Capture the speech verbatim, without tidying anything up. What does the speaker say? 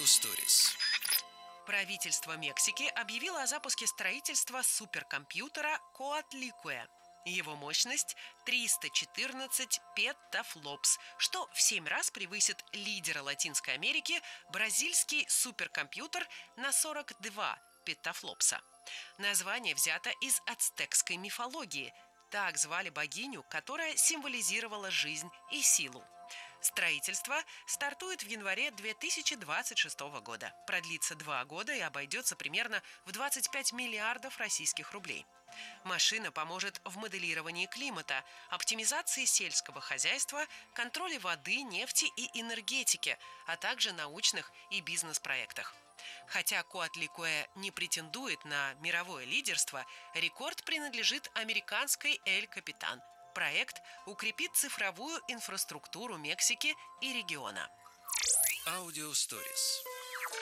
Stories. Правительство Мексики объявило о запуске строительства суперкомпьютера Коатликуэ. Его мощность триста четырнадцать петтафлопс, что в семь раз превысит лидера Латинской Америки бразильский суперкомпьютер на сорок два петтафлопса. Название взято из ацтекской мифологии. Так звали богиню, которая символизировала жизнь и силу. Строительство стартует в январе две тысячи двадцать шестого года. Продлится два года и обойдется примерно в двадцать пять миллиардов российских рублей. Машина поможет в моделировании климата, оптимизации сельского хозяйства, контроле воды, нефти и энергетики, а также научных и бизнес-проектах. Хотя Коатликуэ не претендует на мировое лидерство, рекорд принадлежит американской Эль Капитан. Проект укрепит цифровую инфраструктуру Мексики и региона. Audio Stories.